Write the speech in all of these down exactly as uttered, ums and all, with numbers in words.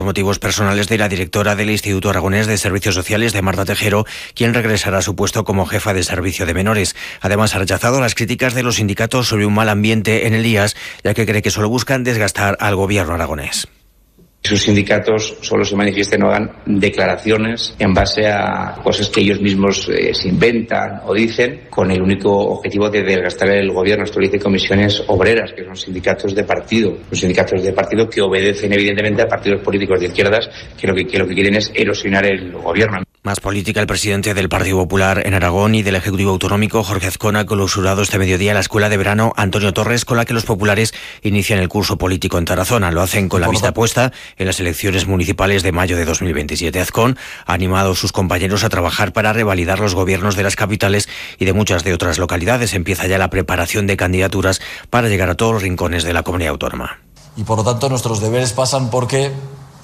Motivos personales de la directora del Instituto Aragonés de Servicios Sociales, de Marta Tejero, quien regresará a su puesto como jefa de servicio de menores. Además, ha rechazado las críticas de los sindicatos sobre un mal ambiente en el I A S, ya que cree que solo buscan desgastar al gobierno aragonés. Sus sindicatos solo se manifiesten o hagan declaraciones en base a cosas que ellos mismos eh, se inventan o dicen, con el único objetivo de desgastar el gobierno. Esto lo dice Comisiones Obreras, que son sindicatos de partido, los sindicatos de partido que obedecen evidentemente a partidos políticos de izquierdas que lo que, que lo que quieren es erosionar el gobierno. Más política, el presidente del Partido Popular en Aragón y del Ejecutivo Autonómico, Jorge Azcona, ha clausurado este mediodía la Escuela de Verano Antonio Torres, con la que los populares inician el curso político en Tarazona. Lo hacen con la vista puesta en las elecciones municipales de mayo de dos mil veintisiete. Azcón ha animado a sus compañeros a trabajar para revalidar los gobiernos de las capitales y de muchas de otras localidades. Empieza ya la preparación de candidaturas para llegar a todos los rincones de la comunidad autónoma. Y por lo tanto nuestros deberes pasan porque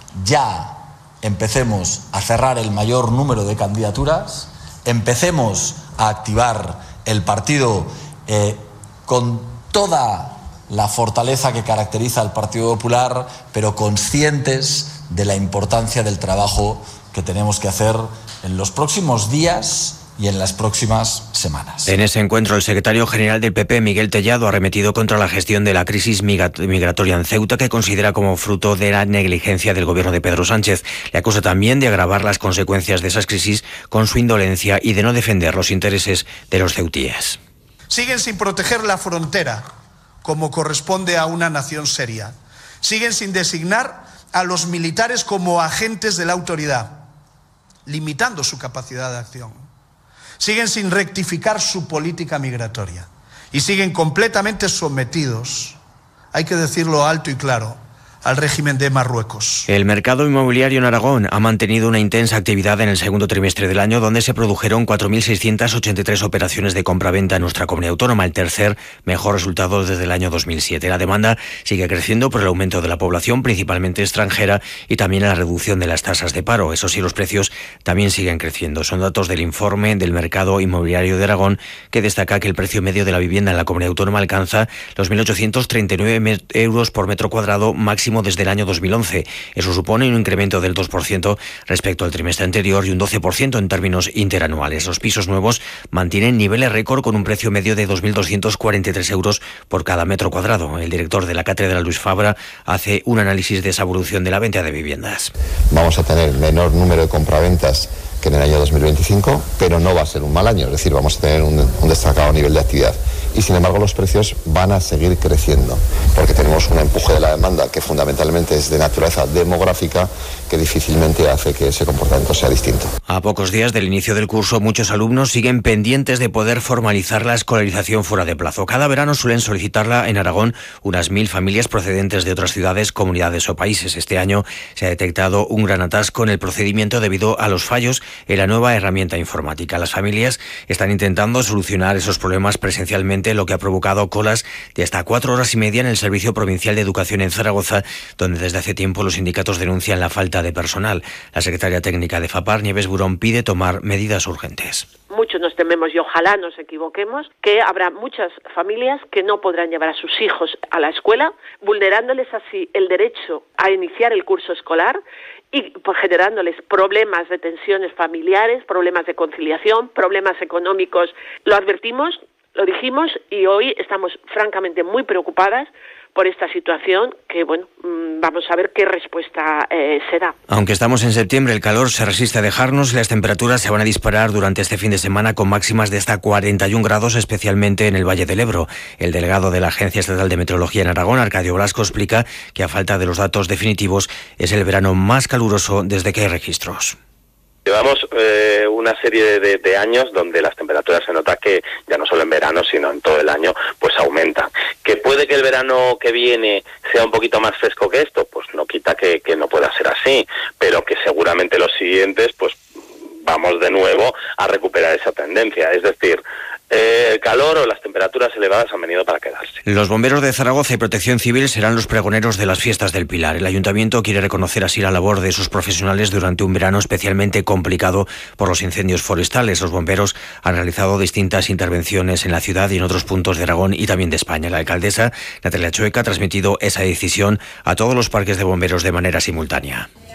ya empecemos a cerrar el mayor número de candidaturas, empecemos a activar el partido eh, con toda la fortaleza que caracteriza al Partido Popular, pero conscientes de la importancia del trabajo que tenemos que hacer en los próximos días y en las próximas semanas. En ese encuentro, el secretario general del P P, Miguel Tellado, ha arremetido contra la gestión de la crisis migratoria en Ceuta, que considera como fruto de la negligencia del gobierno de Pedro Sánchez. Le acusa también de agravar las consecuencias de esas crisis con su indolencia y de no defender los intereses de los ceutíes. Siguen sin proteger la frontera, como corresponde a una nación seria. Siguen sin designar a los militares como agentes de la autoridad, limitando su capacidad de acción. Siguen sin rectificar su política migratoria y siguen completamente sometidos, hay que decirlo alto y claro, al régimen de Marruecos. El mercado inmobiliario en Aragón ha mantenido una intensa actividad en el segundo trimestre del año, donde se produjeron cuatro mil seiscientas ochenta y tres operaciones de compra-venta en nuestra comunidad autónoma, el tercer mejor resultado desde el año dos mil siete. La demanda sigue creciendo por el aumento de la población, principalmente extranjera, y también la reducción de las tasas de paro. Eso sí, los precios también siguen creciendo. Son datos del informe del mercado inmobiliario de Aragón, que destaca que el precio medio de la vivienda en la comunidad autónoma alcanza los mil ochocientos treinta y nueve euros por metro cuadrado, máximo desde el año dos mil once. Eso supone un incremento del dos por ciento respecto al trimestre anterior y un doce por ciento en términos interanuales. Los pisos nuevos mantienen niveles récord con un precio medio de dos mil doscientos cuarenta y tres euros por cada metro cuadrado. El director de la Cátedra, Luis Fabra, hace un análisis de esa evolución de la venta de viviendas. Vamos a tener menor número de compraventas que en el año dos mil veinticinco, pero no va a ser un mal año, es decir, vamos a tener un, un destacado nivel de actividad. Y sin embargo los precios van a seguir creciendo, porque tenemos un empuje de la demanda que fundamentalmente es de naturaleza demográfica, que difícilmente hace que ese comportamiento sea distinto. A pocos días del inicio del curso, muchos alumnos siguen pendientes de poder formalizar la escolarización fuera de plazo. Cada verano suelen solicitarla en Aragón unas mil familias procedentes de otras ciudades, comunidades o países. Este año se ha detectado un gran atasco en el procedimiento debido a los fallos en la nueva herramienta informática. Las familias están intentando solucionar esos problemas presencialmente, lo que ha provocado colas de hasta cuatro horas y media en el Servicio Provincial de Educación en Zaragoza, donde desde hace tiempo los sindicatos denuncian la falta de personal. La secretaria técnica de FAPAR, Nieves Burón, pide tomar medidas urgentes. Muchos nos tememos, y ojalá nos equivoquemos, que habrá muchas familias que no podrán llevar a sus hijos a la escuela, vulnerándoles así el derecho a iniciar el curso escolar y pues, generándoles problemas de tensiones familiares, problemas de conciliación, problemas económicos. Lo advertimos, lo dijimos, y hoy estamos francamente muy preocupadas por esta situación, que bueno, vamos a ver qué respuesta eh, se da. Aunque estamos en septiembre, el calor se resiste a dejarnos y las temperaturas se van a disparar durante este fin de semana con máximas de hasta cuarenta y un grados, especialmente en el Valle del Ebro. El delegado de la Agencia Estatal de Meteorología en Aragón, Arcadio Blasco, explica que a falta de los datos definitivos es el verano más caluroso desde que hay registros. Llevamos eh, una serie de, de años donde las temperaturas se nota que ya no solo en verano, sino en todo el año, pues aumentan. Que puede que el verano que viene sea un poquito más fresco que esto, pues no quita que, que no pueda ser así, pero que seguramente los siguientes, pues vamos de nuevo a recuperar esa tendencia. Es decir, Eh, el calor o las temperaturas elevadas han venido para quedarse. Los bomberos de Zaragoza y Protección Civil serán los pregoneros de las fiestas del Pilar. El ayuntamiento quiere reconocer así la labor de sus profesionales durante un verano especialmente complicado por los incendios forestales. Los bomberos han realizado distintas intervenciones en la ciudad y en otros puntos de Aragón y también de España. La alcaldesa Natalia Chueca ha transmitido esa decisión a todos los parques de bomberos de manera simultánea.